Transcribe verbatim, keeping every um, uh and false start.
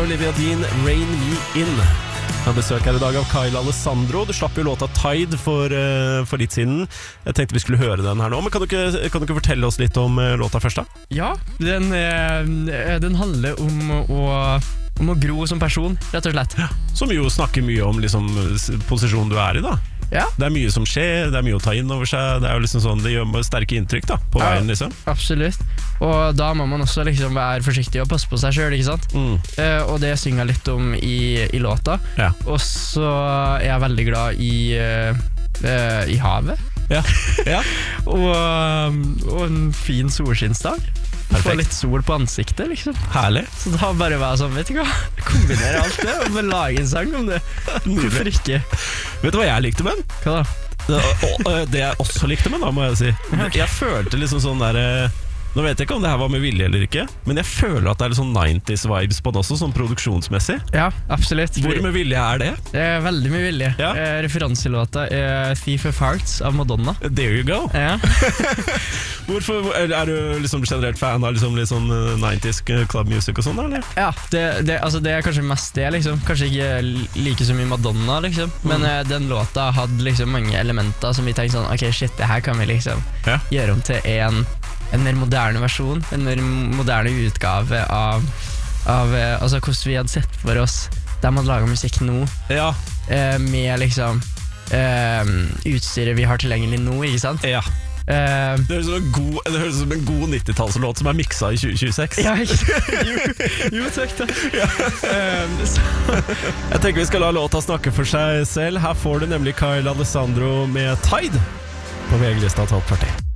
Olivia Dean, Rain Me In. Jeg har besøk her i dag av Kyle Alessandro. Du slapp jo låta Tide for, uh, for litt siden. Jeg tenkte vi skulle høre den her nå. Men kan du ikke, kan du ikke fortelle oss litt om uh, låta først da? Ja, den, uh, den handler om å, om å gro som person, rett og slett. Ja, som jo snakker mye om liksom, posisjonen du er i da. Ja. Det er mye som skjer, det er mye å ta inn over seg. Det er jo liksom sånn, det gjør sterke inntrykk da, på ja, veien liksom. Absolutt. Og da må man også liksom være forsiktig og passe på seg selv, ikke sant? Mm. Uh, og det synger jeg litt om i, i låta. Ja. Og så er jeg veldig glad i, uh, uh, i havet. Ja. Ja. og, og en fin solskinnsdag. Få litt sol på ansiktet, liksom. Herlig. Så da bare være sånn, vet du hva? Kombinere alt det og bare lage en sang om det. Hvorfor ikke? Vet du hva jeg likte med den? Hva da? Det, og, det jeg også likte med den, da, må jeg si. Jeg følte liksom sånn der... Nå vet jeg ikke om det her var med vilje eller ikke, men jeg føler at det er litt sånn nineties-vibes på den også, sånn produksjonsmessig. Ja, absolutt. Hvor med vilje er det? Det er veldig med vilje. Ja. eh, Referanselåta er Thief of Hearts av Madonna. There you go. Ja. Hvorfor, er, er du liksom generelt fan av liksom litt sånn nineties club music og sånn, eller? Ja, det, det, altså det er kanskje mest det, liksom. Kanskje ikke like så mye Madonna, liksom. Men mm. eh, den låta hadde liksom mange elementer som vi tenkte sånn, ok, shit, det her kan vi liksom ja. gjøre om til en En mer moderne versjon, en mer moderne utgave av, av altså hvordan vi hadde sett for oss der man lager musikk nå, ja. eh, med liksom eh, utstyret vi har tilgjengelig nå, ikke sant? Ja. Eh, det høres som en god, det høres som en god nittitallslåt som er miksa i tjue tjueseks. Ja, ikke? Jo, jo takk da. Ja. Eh, Jeg tenker vi skal la låta snakke for seg selv. Her får du nemlig Kyle Alessandro med Tide på V G-lista Topp førti.